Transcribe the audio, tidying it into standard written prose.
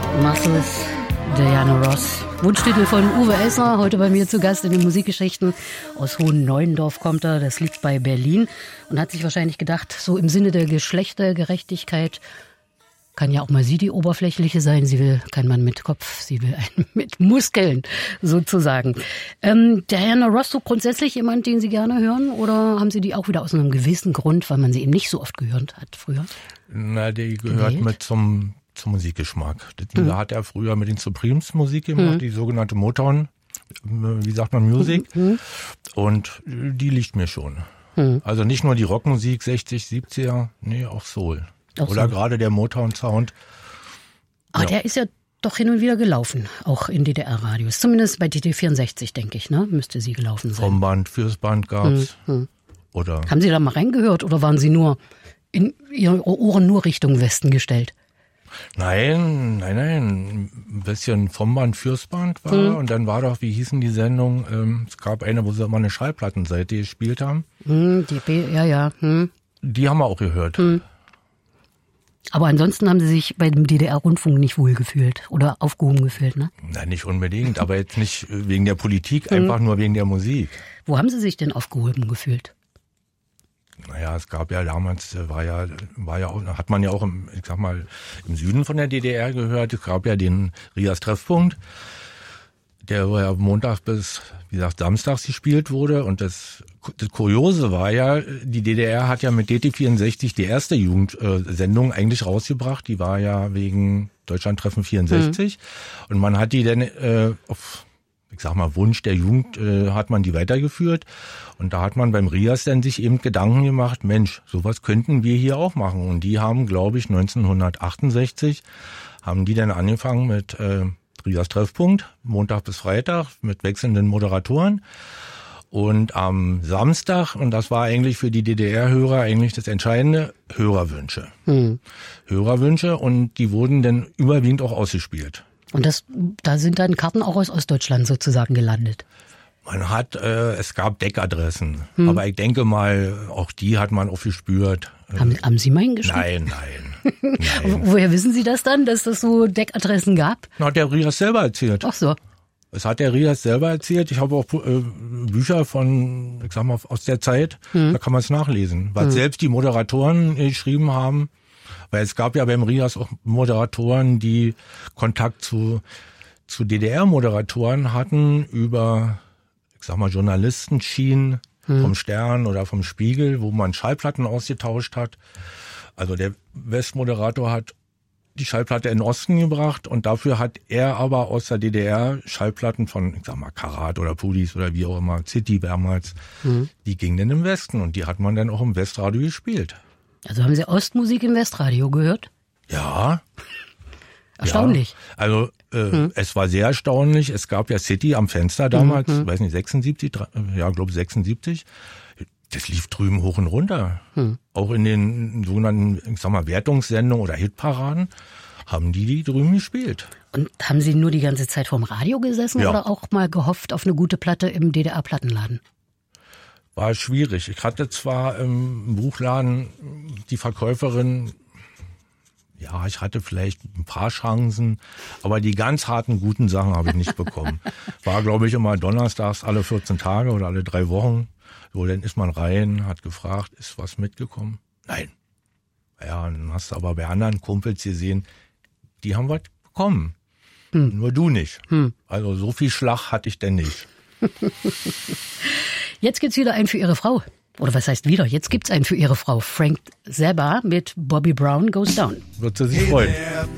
Muscles, Diana Ross. Wunschtitel von Uwe Esser, heute bei mir zu Gast in den Musikgeschichten. Aus Hohen-Neuendorf kommt er, das liegt bei Berlin. Und hat sich wahrscheinlich gedacht, so im Sinne der Geschlechtergerechtigkeit kann ja auch mal sie die Oberflächliche sein. Sie will kein Mann mit Kopf, sie will einen mit Muskeln, sozusagen. Diana Ross, so grundsätzlich jemand, den Sie gerne hören? Oder haben Sie die auch wieder aus einem gewissen Grund, weil man sie eben nicht so oft gehört hat früher? Na, die gehört mit zum Musikgeschmack. Da hat er früher mit den Supremes Musik gemacht, die sogenannte Motown, wie sagt man, Music. Und die liegt mir schon. Also nicht nur die Rockmusik 60, 70er, nee, auch Soul. Oder gerade der Motown-Sound. Aber der ist ja doch hin und wieder gelaufen, auch in DDR-Radios. Zumindest bei DT64, denke ich, ne? Müsste sie gelaufen sein. Vom Band, fürs Band gab's. Oder haben Sie da mal reingehört oder waren Sie nur in Ihre Ohren nur Richtung Westen gestellt? Nein. Ein bisschen vom Band fürs Band war. Und dann war doch, wie hießen die Sendung? Es gab eine, wo sie immer eine Schallplattenseite gespielt haben. Die haben wir auch gehört. Aber ansonsten haben Sie sich bei dem DDR-Rundfunk nicht wohlgefühlt oder aufgehoben gefühlt, ne? Nein, nicht unbedingt, aber jetzt nicht wegen der Politik, einfach nur wegen der Musik. Wo haben Sie sich denn aufgehoben gefühlt? Naja, es gab ja damals, war ja auch, hat man ja auch im Süden von der DDR gehört. Es gab ja den Rias Treffpunkt, der ja Montag bis, samstags gespielt wurde. Und das Kuriose war ja, die DDR hat ja mit DT64 die erste Jugendsendung eigentlich rausgebracht. Die war ja wegen Deutschlandtreffen 64. Und man hat die dann auf Wunsch der Jugend hat man die weitergeführt. Und da hat man beim Rias dann sich eben Gedanken gemacht, Mensch, sowas könnten wir hier auch machen. Und die haben, glaube ich, 1968, haben die dann angefangen mit Rias Treffpunkt, Montag bis Freitag, mit wechselnden Moderatoren. Und am Samstag, und das war eigentlich für die DDR-Hörer eigentlich das Entscheidende, Hörerwünsche. Hörerwünsche, und die wurden dann überwiegend auch ausgespielt. Und da sind dann Karten auch aus Ostdeutschland sozusagen gelandet? Man hat, es gab Deckadressen, aber ich denke mal, auch die hat man aufgespürt. Haben Sie mal hingeschrieben? Nein. Woher wissen Sie das dann, dass das so Deckadressen gab? Na, hat der Rias selber erzählt. Ach so. Das hat der Rias selber erzählt. Ich habe auch Bücher von, aus der Zeit, da kann man es nachlesen. Was selbst die Moderatoren geschrieben haben, weil es gab ja beim Rias auch Moderatoren, die Kontakt zu DDR-Moderatoren hatten über, Journalistenschienen vom Stern oder vom Spiegel, wo man Schallplatten ausgetauscht hat. Also der Westmoderator hat die Schallplatte in den Osten gebracht und dafür hat er aber aus der DDR Schallplatten von, Karat oder Pudis oder wie auch immer, City damals, die gingen dann im Westen und die hat man dann auch im Westradio gespielt. Also haben Sie Ostmusik im Westradio gehört? Ja. Erstaunlich. Ja. Also es war sehr erstaunlich. Es gab ja City am Fenster damals, weiß nicht, 76, glaube 76. Das lief drüben hoch und runter. Auch in den sogenannten, Wertungssendungen oder Hitparaden haben die drüben gespielt. Und haben Sie nur die ganze Zeit vorm Radio gesessen oder auch mal gehofft auf eine gute Platte im DDR-Plattenladen? War schwierig. Ich hatte zwar im Buchladen die Verkäuferin, ich hatte vielleicht ein paar Chancen, aber die ganz harten, guten Sachen habe ich nicht bekommen. War, glaube ich, immer donnerstags alle 14 Tage oder alle 3 Wochen. So, dann ist man rein, hat gefragt, ist was mitgekommen? Nein. Ja, dann hast du aber bei anderen Kumpels gesehen, die haben was bekommen. Nur du nicht. Also so viel Schlag hatte ich denn nicht. Jetzt gibt's wieder einen für Ihre Frau. Oder was heißt wieder? Jetzt gibt's einen für Ihre Frau. Frank Zappa mit Bobby Brown Goes Down. Wird sie sich freuen. Hey there,